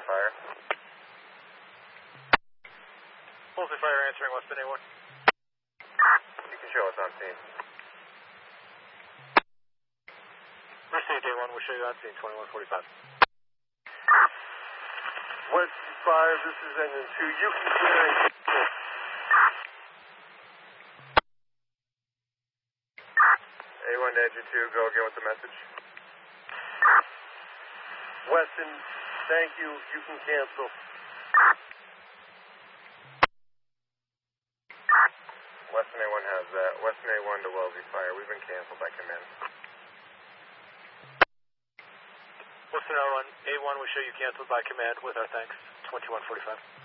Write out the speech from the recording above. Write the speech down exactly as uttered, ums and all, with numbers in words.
Fire. Wolsey Fire answering Weston A one. You can show us on scene. Received A one, we'll show you on scene, twenty-one forty-five. Weston Fire, this is engine two. You can clear engine six. A one to engine two, go again with the message. Weston, thank you. You can cancel. Weston A one has that. Weston A one to Wellesley Fire. We've been canceled by command. Weston A one, A one, we show you canceled by command with our thanks, twenty-one forty-five.